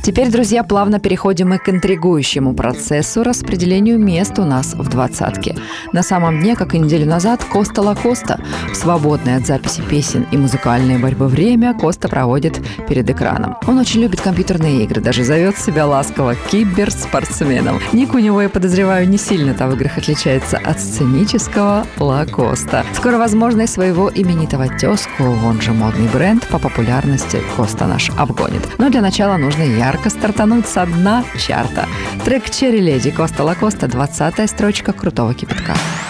Теперь, друзья, плавно переходим и к интригующему процессу распределению мест у нас в двадцатке. На самом дне, как и неделю назад, Коста Лакоста. В свободное от записи песен и музыкальной борьбы время Коста проводит перед экраном. Он очень любит компьютерные игры, даже зовет себя ласково киберспортсменом. Ник у него, я подозреваю, не сильно-то в играх отличается от сценического Лакоста. Скоро, возможно, и своего именитого тезку, он же модный бренд, по популярности Коста наш обгонит. Но для начала нужно ярко стартануть со дна чарта. Трек «Черри Леди» Коста Лакоста, 20-я строчка «Крутого кипятка».